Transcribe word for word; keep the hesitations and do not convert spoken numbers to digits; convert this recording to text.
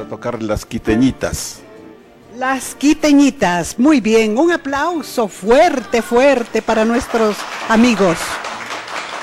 a tocar Las Quiteñitas. Las Quiteñitas, muy bien, un aplauso fuerte, fuerte para nuestros amigos.